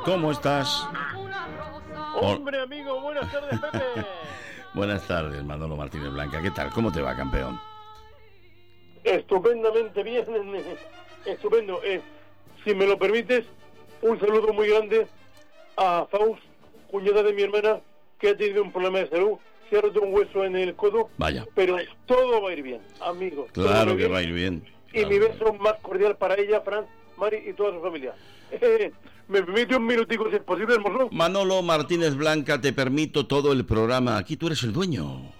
¿Cómo estás? Hombre, amigo, buenas tardes, Pepe. Buenas tardes, Manolo Martínez Blanca. ¿Qué tal? ¿Cómo te va, campeón? Estupendamente bien. Estupendo. Si me lo permites, un saludo muy grande a Faust, cuñada de mi hermana, que ha tenido un problema de salud. Se ha roto un hueso en el codo. Vaya. Pero todo va a ir bien, amigo. Claro que va a ir bien. Y mi beso más cordial para ella, Fran, Mari y toda su familia. ¿Me permite un minutico si es posible, hermoso? Manolo Martínez Blanca, te permito todo el programa. Aquí tú eres el dueño.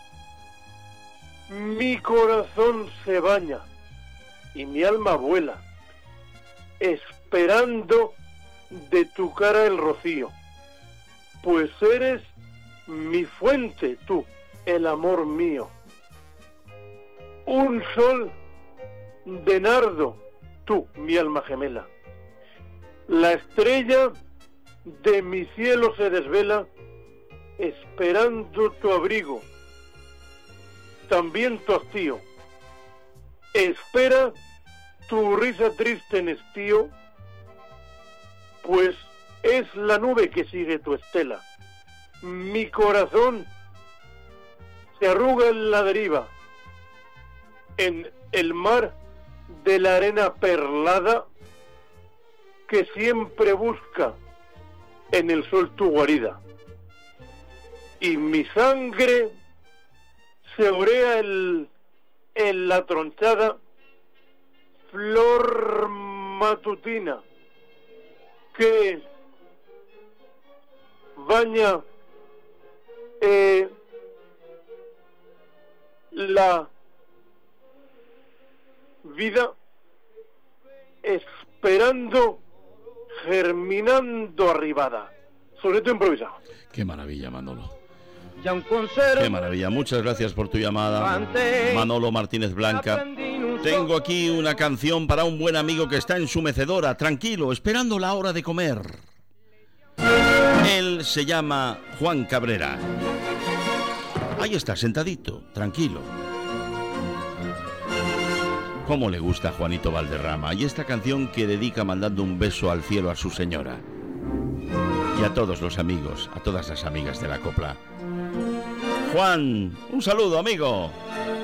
Mi corazón se baña y mi alma vuela, esperando de tu cara el rocío, pues eres mi fuente, tú, el amor mío. Un sol de nardo, tú, mi alma gemela. La estrella de mi cielo se desvela, esperando tu abrigo, también tu hastío. Espera tu risa triste en estío, pues es la nube que sigue tu estela. Mi corazón se arruga en la deriva, en el mar de la arena perlada, que siempre busca en el sol tu guarida. Y mi sangre se orea en la tronchada flor matutina que baña la vida, esperando, germinando arribada. Soneto improvisado. Qué maravilla, Manolo. Qué Qué maravilla. Muchas gracias por tu llamada, Manolo Martínez Blanca. Tengo aquí una canción para un buen amigo que está en su mecedora, tranquilo, esperando la hora de comer. Él se llama Juan Cabrera. Ahí está, sentadito, tranquilo. Cómo le gusta a Juanito Valderrama. Y esta canción que dedica mandando un beso al cielo a su señora. Y a todos los amigos, a todas las amigas de la copla. Juan, un saludo, amigo.